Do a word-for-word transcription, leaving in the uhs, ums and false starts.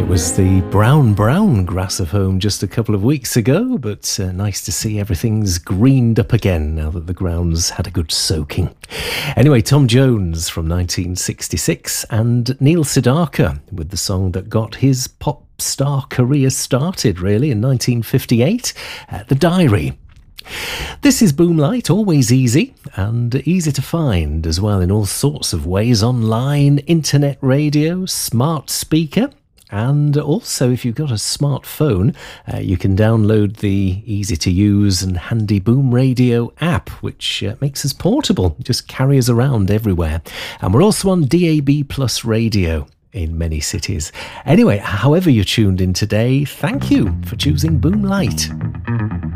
Was the brown, brown grass of home just a couple of weeks ago, but uh, nice to see everything's greened up again now that the ground's had a good soaking. Anyway, Tom Jones from nineteen sixty-six and Neil Sedaka with the song that got his pop star career started, really, in nineteen fifty-eight, uh, The Diary. This is Boomlight, always easy and easy to find as well in all sorts of ways, online, internet radio, smart speaker. And also, if you've got a smartphone, uh, you can download the easy-to-use and handy Boom Radio app, which uh, makes us portable, just carry us around everywhere. And we're also on D A B Plus radio in many cities. Anyway, however you're tuned in today, thank you for choosing Boomlight.